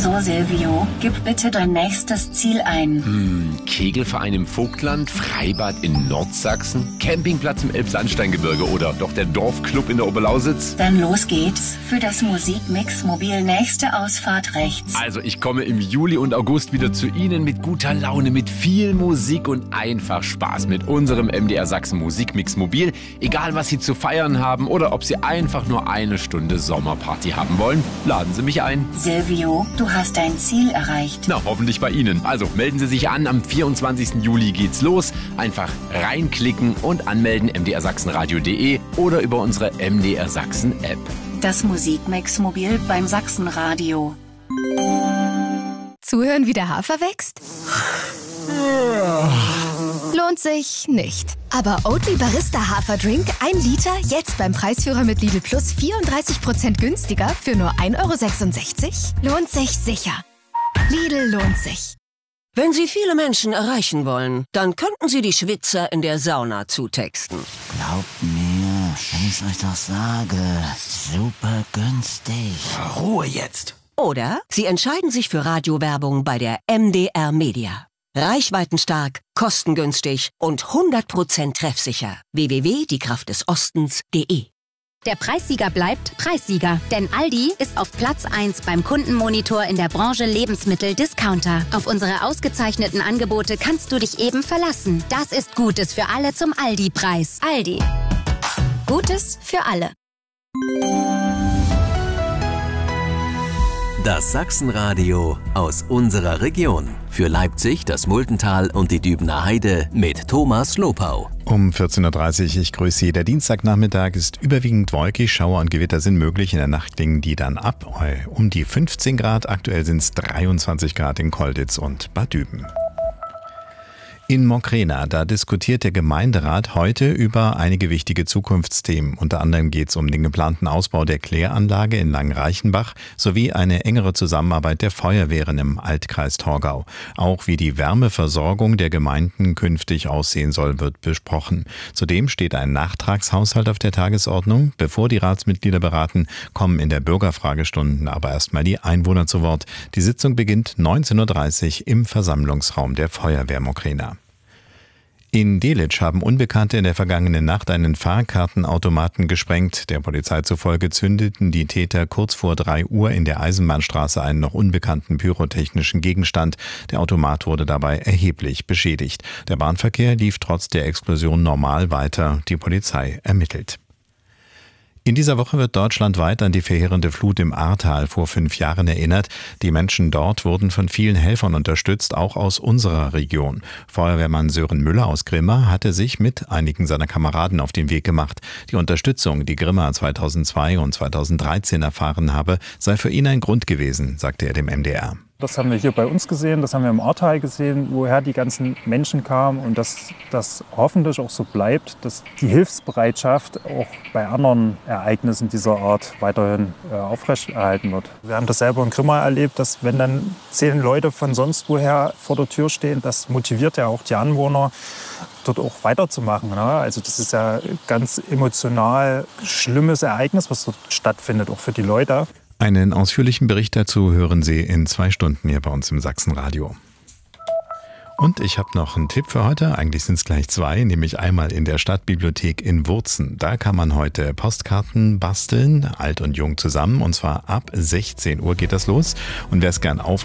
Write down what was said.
So, Silvio, gib bitte dein nächstes Ziel ein. Kegelverein im Vogtland, Freibad in Nordsachsen, Campingplatz im Elbsandsteingebirge oder doch der Dorfclub in der Oberlausitz? Dann los geht's. Für das Musikmix-Mobil nächste Ausfahrt rechts. Also ich komme im Juli und August wieder zu Ihnen mit guter Laune, mit viel Musik und einfach Spaß mit unserem MDR Sachsen Musikmix-Mobil. Egal, was Sie zu feiern haben oder ob Sie einfach nur eine Stunde Sommerparty haben wollen, laden Sie mich ein. Silvio, du hast dein Ziel erreicht. Na, hoffentlich bei Ihnen. Also melden Sie sich an, am 24. Juli geht's los. Einfach reinklicken und anmelden mdrsachsenradio.de oder über unsere MDR Sachsen App. Das Musikmix-Mobil beim Sachsenradio. Zuhören, wie der Hafer wächst? Lohnt sich nicht. Aber Oatly Barista Haferdrink 1 Liter jetzt beim Preisführer mit Lidl Plus 34% günstiger für nur 1,66 €? Lohnt sich sicher. Lidl lohnt sich. Wenn Sie viele Menschen erreichen wollen, dann könnten Sie die Schwitzer in der Sauna zutexten. Glaubt mir, wenn ich euch doch sage, super günstig. Ruhe jetzt. Oder Sie entscheiden sich für Radiowerbung bei der MDR Media. Reichweitenstark, kostengünstig und 100% treffsicher. www.diekraftdesostens.de. Der Preissieger bleibt Preissieger, denn Aldi ist auf Platz 1 beim Kundenmonitor in der Branche Lebensmittel-Discounter. Auf unsere ausgezeichneten Angebote kannst du dich eben verlassen. Das ist Gutes für alle zum Aldi-Preis. Aldi. Gutes für alle. Das Sachsenradio aus unserer Region. Für Leipzig, das Muldental und die Dübener Heide mit Thomas Lopau. Um 14.30 Uhr, ich grüße Sie. Der Dienstagnachmittag ist überwiegend wolkig, Schauer und Gewitter sind möglich. In der Nacht klingen die dann ab. Um die 15 Grad, aktuell sind es 23 Grad in Kolditz und Bad Düben. In Mockrena, da diskutiert der Gemeinderat heute über einige wichtige Zukunftsthemen. Unter anderem geht es um den geplanten Ausbau der Kläranlage in Langenreichenbach sowie eine engere Zusammenarbeit der Feuerwehren im Altkreis Torgau. Auch wie die Wärmeversorgung der Gemeinden künftig aussehen soll, wird besprochen. Zudem steht ein Nachtragshaushalt auf der Tagesordnung. Bevor die Ratsmitglieder beraten, kommen in der Bürgerfragestunde aber erstmal die Einwohner zu Wort. Die Sitzung beginnt 19.30 Uhr im Versammlungsraum der Feuerwehr Mockrena. In Delitzsch haben Unbekannte in der vergangenen Nacht einen Fahrkartenautomaten gesprengt. Der Polizei zufolge zündeten die Täter kurz vor 3 Uhr in der Eisenbahnstraße einen noch unbekannten pyrotechnischen Gegenstand. Der Automat wurde dabei erheblich beschädigt. Der Bahnverkehr lief trotz der Explosion normal weiter. Die Polizei ermittelt. In dieser Woche wird deutschlandweit an die verheerende Flut im Ahrtal vor 5 Jahren erinnert. Die Menschen dort wurden von vielen Helfern unterstützt, auch aus unserer Region. Feuerwehrmann Sören Müller aus Grimma hatte sich mit einigen seiner Kameraden auf den Weg gemacht. Die Unterstützung, die Grimma 2002 und 2013 erfahren habe, sei für ihn ein Grund gewesen, sagte er dem MDR. Das haben wir hier bei uns gesehen, das haben wir im Ahrtal gesehen, woher die ganzen Menschen kamen und dass das hoffentlich auch so bleibt, dass die Hilfsbereitschaft auch bei anderen Ereignissen dieser Art weiterhin aufrechterhalten wird. Wir haben das selber in Grimma erlebt, dass wenn dann 10 Leute von sonst woher vor der Tür stehen, das motiviert ja auch die Anwohner, dort auch weiterzumachen. Ne? Also das ist ja ein ganz emotional schlimmes Ereignis, was dort stattfindet, auch für die Leute. Einen ausführlichen Bericht dazu hören Sie in 2 Stunden hier bei uns im Sachsenradio. Und ich habe noch einen Tipp für heute. Eigentlich sind es gleich 2, nämlich einmal in der Stadtbibliothek in Wurzen. Da kann man heute Postkarten basteln, alt und jung zusammen. Und zwar ab 16 Uhr geht das los. Und wer es gern